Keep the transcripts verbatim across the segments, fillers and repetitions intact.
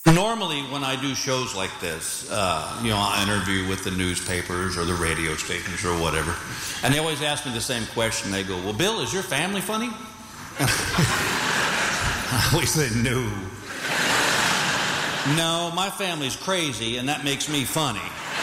Normally, when I do shows like this, uh, you know, I interview with the newspapers or the radio stations or whatever, and they always ask me the same question. They go, well, Bill, is your family funny? I always say, no. No, my family's crazy, and that makes me funny.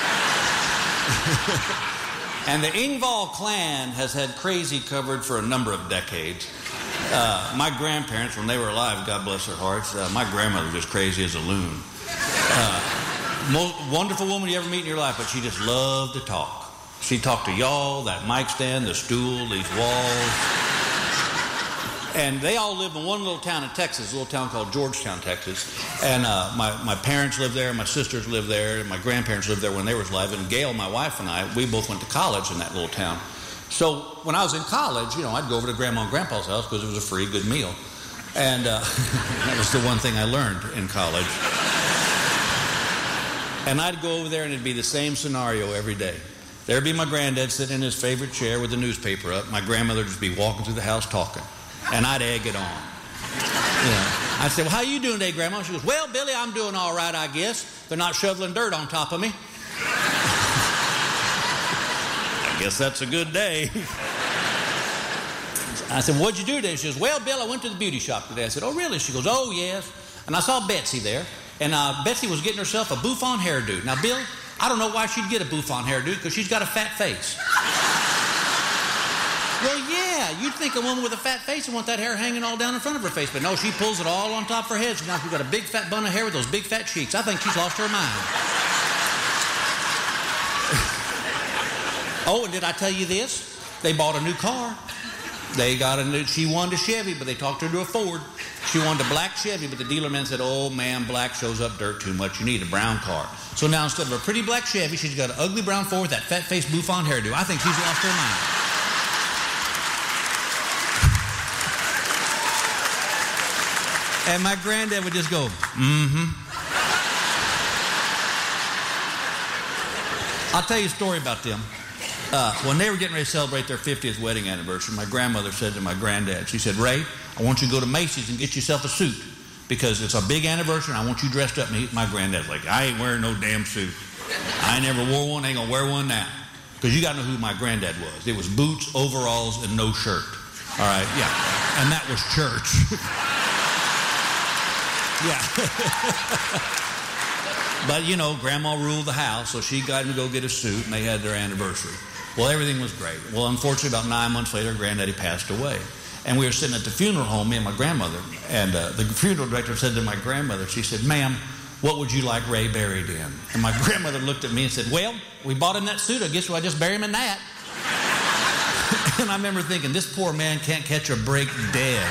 And the Engvall clan has had crazy covered for a number of decades. Uh, my grandparents, when they were alive, God bless their hearts, uh, my grandmother was crazy as a loon. Uh, most wonderful woman you ever meet in your life, but she just loved to talk. She talked to y'all, that mic stand, the stool, these walls. And they all live in one little town in Texas, a little town called Georgetown, Texas. And uh, my, my parents lived there, my sisters lived there, and my grandparents lived there when they were alive. And Gail, my wife, and I, we both went to college in that little town. So when I was in college, you know, I'd go over to Grandma and Grandpa's house because it was a free, good meal. And uh, that was the one thing I learned in college. And I'd go over there and it'd be the same scenario every day. There'd be my granddad sitting in his favorite chair with the newspaper up. My grandmother would just be walking through the house talking. And I'd egg it on. You know, I'd say, well, how you doing today, Grandma? She goes, well, Billy, I'm doing all right, I guess. They're not shoveling dirt on top of me. I guess that's a good day. I said, what'd you do today? She goes, well, Bill, I went to the beauty shop today. I said, oh, really? She goes, oh, yes. And I saw Betsy there. And uh, Betsy was getting herself a bouffant hairdo. Now, Bill, I don't know why she'd get a bouffant hairdo because she's got a fat face. Well, yeah, you'd think a woman with a fat face would want that hair hanging all down in front of her face. But no, she pulls it all on top of her head. So now she's got a big fat bun of hair with those big fat cheeks. I think she's lost her mind. Oh, and did I tell you this? They bought a new car. They got a new, she wanted a Chevy, but they talked her to a Ford. She wanted a black Chevy, but the dealer man said, oh, man, black shows up dirt too much. You need a brown car. So now instead of a pretty black Chevy, she's got an ugly brown Ford with that fat-faced bouffant hairdo. I think she's lost her mind. And my granddad would just go, mm-hmm. I'll tell you a story about them. Uh, when they were getting ready to celebrate their fiftieth wedding anniversary, my grandmother said to my granddad, she said, Ray, I want you to go to Macy's and get yourself a suit because it's a big anniversary and I want you dressed up. And he, my granddad's like, I ain't wearing no damn suit. I ain't never wore one, ain't gonna wear one now. Because you got to know who my granddad was. It was boots, overalls, and no shirt. All right, yeah. And that was church. Yeah. But, you know, Grandma ruled the house, so she got him to go get a suit, and they had their anniversary. Well, everything was great. Well, unfortunately, about nine months later, Granddaddy passed away. And we were sitting at the funeral home, me and my grandmother, and uh, the funeral director said to my grandmother, she said, ma'am, what would you like Ray buried in? And my grandmother looked at me and said, well, we bought him that suit. I guess we'll just bury him in that. And I remember thinking, this poor man can't catch a break dead.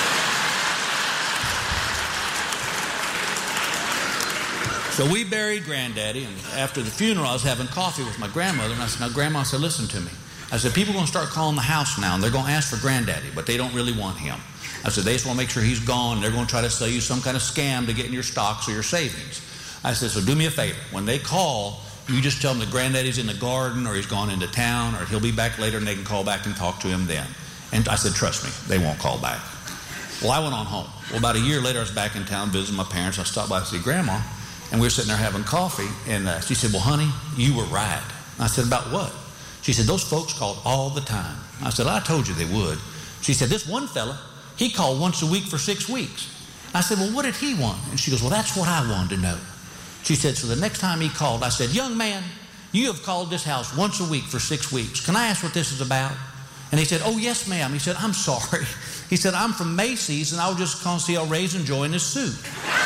So we buried Granddaddy, and after the funeral, I was having coffee with my grandmother, and I said, now, Grandma, I said, listen to me. I said, people are going to start calling the house now, and they're going to ask for Granddaddy, but they don't really want him. I said, they just want to make sure he's gone. They're going to try to sell you some kind of scam to get in your stocks or your savings. I said, so do me a favor. When they call, you just tell them that Granddaddy's in the garden, or he's gone into town, or he'll be back later, and they can call back and talk to him then. And I said, trust me, they won't call back. Well, I went on home. Well, about a year later, I was back in town visiting my parents. I stopped by to see Grandma. And we were sitting there having coffee, and uh, she said, well, honey, you were right. I said, about what? She said, those folks called all the time. I said, I told you they would. She said, this one fella, he called once a week for six weeks. I said, well, what did he want? And she goes, well, that's what I wanted to know. She said, so the next time he called, I said, young man, you have called this house once a week for six weeks. Can I ask what this is about? And he said, oh, yes, ma'am. He said, I'm sorry. He said, I'm from Macy's, and I was just calling to see how Ray's enjoying his suit.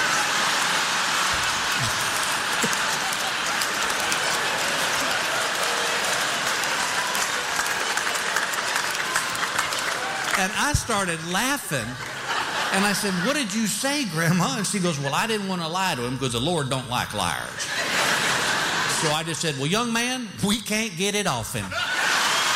And I started laughing, and I said, what did you say, Grandma? And she goes, well, I didn't want to lie to him because the Lord don't like liars. So I just said, well, young man, we can't get it off him.